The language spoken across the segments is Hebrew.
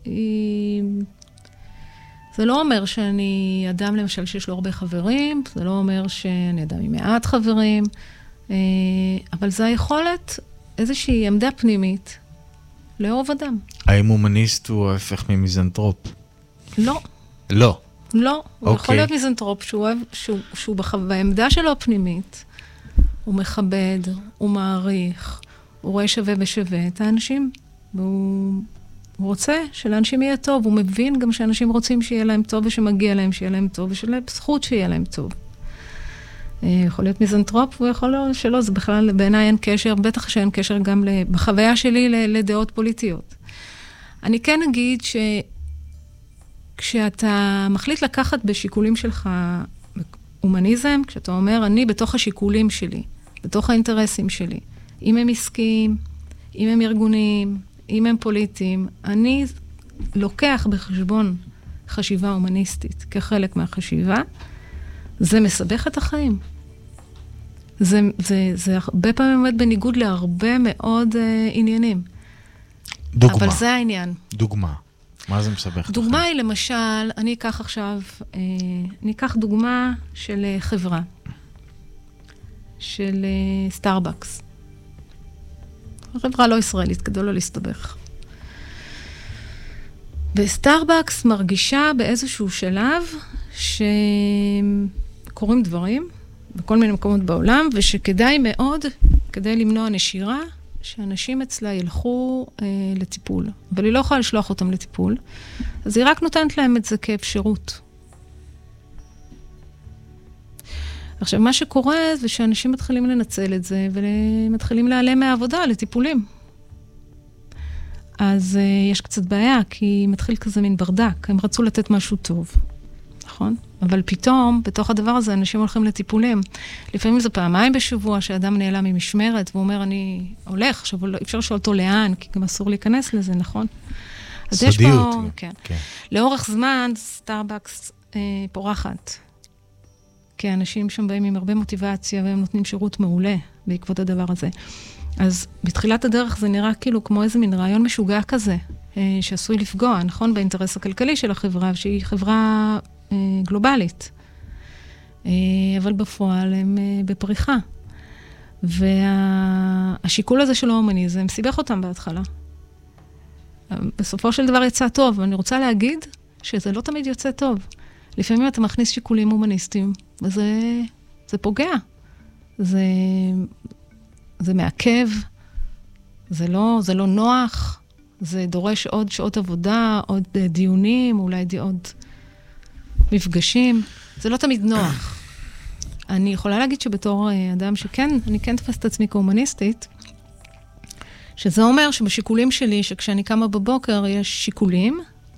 זה לא אומר שאני אדם למשל שיש לו הרבה חברים, זה לא אומר שאני אדם עם מעט חברים, אבל זה היכולת, איזושהי עמדה פנימית, לאהוב אדם. האם הומניסט הוא ההפך ממיזנטרופ? לא. לא. לא, הוא יכול להיות מיזנטרופ, שהוא בעמדה שלו הפנימית, הוא מכבד, הוא מעריך, הוא רואה שווה בשווה את האנשים, והוא רוצה שלאנשים יהיה טוב, הוא מבין גם שאנשים רוצים שיהיה להם טוב, ושמגיע להם שיהיה להם טוב, ושלהם זכות שיהיה להם טוב. יכול להיות מיזנטרופ, הוא יכול להיות שלא, זה בכלל בעיניי אין קשר, בטח שאין קשר גם בחוויה שלי לדעות פוליטיות. אני כן אגיד כשאתה מחליט לקחת בשיקולים שלך הומניזם, כשאתה אומר, אני בתוך השיקולים שלי, בתוך האינטרסים שלי, אם הם עסקיים, אם הם ארגוניים, אם הם פוליטיים, אני לוקח בחשבון חשיבה הומניסטית כחלק מהחשיבה, זה מסבך את החיים. זה הרבה פעמים עומד בניגוד להרבה מאוד עניינים. דוגמה. אבל זה העניין. דוגמה. מה זה מסבך? דוגמה היא למשל, אני אקח עכשיו, אני אקח דוגמה של חברה, של סטארבקס. חברה לא ישראלית, כדי לא להסתבך. וסטארבקס מרגישה באיזשהו שלב שקורים דברים בכל מיני מקומות בעולם, ושכדאי מאוד, כדי למנוע נשירה, שאנשים אצלה ילכו לטיפול. אבל היא לא יכולה לשלוח אותם לטיפול, אז היא רק נותנת להם את זה כאפשרות. עכשיו, מה שקורה זה שאנשים מתחילים לנצל את זה, ומתחילים להיעלם מהעבודה לטיפולים. אז יש קצת בעיה, כי מתחיל כזה מין ברדק. הם רצו לתת משהו טוב, נכון? אבל פתאום, בתוך הדבר הזה, אנשים הולכים לטיפולים. לפעמים זה פעמיים בשבוע, שאדם נעלם ממשמרת, והוא אומר, אני הולך, עכשיו אפשר לשאול אותו לאן, כי גם אסור להיכנס לזה, נכון? אז יש פה, כן. לאורך זמן, סטארבקס פורחת. כי אנשים שם באים עם הרבה מוטיבציה, והם נותנים שירות מעולה בעקבות הדבר הזה. אז בתחילת הדרך זה נראה כאילו כמו איזה מין רעיון משוגע כזה, שעשוי לפגוע, נכון? באינטרס הכלכלי של החברה, שהיא חברה גלובלית. אבל בפועל הם בפריחה. והשיקול הזה של ההומניזם סיבך אותם בהתחלה. בסופו של דבר יצא טוב, ואני רוצה להגיד שזה לא תמיד יוצא טוב. לפעמים אתה מכניס שיקולים הומניסטיים, וזה פוגע. זה מעכב, זה לא נוח, זה דורש עוד שעות עבודה, עוד דיונים, אולי עוד מפגשים. זה לא תמיד נוח. אני יכולה להגיד שבתור אדם שכן, אני כן תפס את עצמי כהומניסטית, שזה אומר שבשיקולים שלי, שכשאני קמה בבוקר יש שיקולים,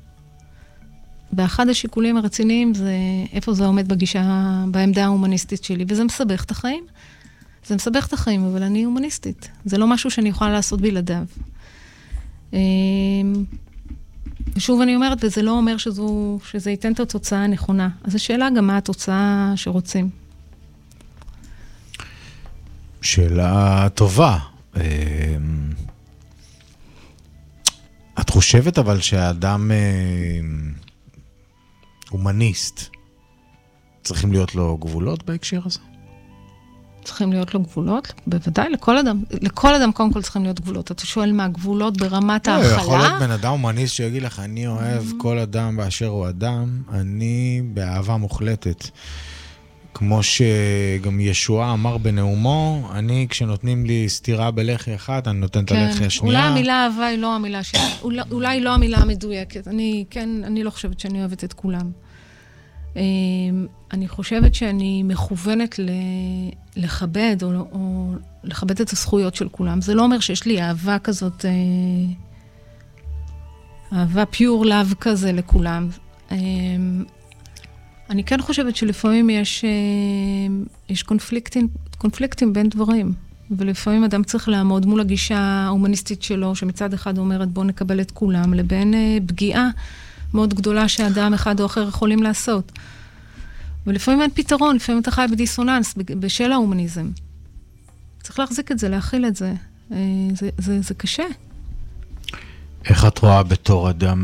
באחד השיקולים הרציניים זה איפה זה עומד בגישה, בעמדה ההומניסטית שלי, וזה מסבך את החיים. זה מסבך את החיים, אבל אני הומניסטית. זה לא משהו שאני יכולה לעשות בלעדיו. ושוב אני אומרת, וזה לא אומר שזה ייתן את התוצאה הנכונה. אז השאלה גם מה התוצאה שרוצים. שאלה טובה. את חושבת אבל שהאדם הומניסט, צריכים להיות לו גבולות בהקשר הזה? צריכים להיות לו גבולות? בוודאי, לכל אדם קודם כל צריכים להיות גבולות. אתה שואל מה, גבולות ברמת ההכלה? יכול להיות בן אדם הומניסט שיגיד לך, אני אוהב כל אדם באשר הוא אדם, אני באהבה מוחלטת. כמו שגם ישוע אמר בנאומו, אני כשנותנים לי סתירה בלחי אחת, אני נותן את הלחי השנייה. אולי המילה אהבה היא לא המילה שלי, אולי לא המילה המדויקת. אני לא חושבת שאני אוהבת את כולם. אני חושבת שאני מכוונת לכבד, או לכבד את הזכויות של כולם. זה לא אומר שיש לי אהבה כזאת, אהבה פיור לב כזה לכולם. אני כן חושבת שלפעמים יש קונפליקטים בין דברים, ולפעמים אדם צריך לעמוד מול הגישה ההומניסטית שלו, שמצד אחד אומרת בוא נקבל את כולם, לבין פגיעה מאוד גדולה שאדם אחד או אחר יכולים לעשות. ולפעמים אין פתרון, לפעמים אתה חי בדיסוננס, בשל ההומניזם. צריך להחזיק את זה, להכיל את זה. זה קשה. איך את רואה בתור אדם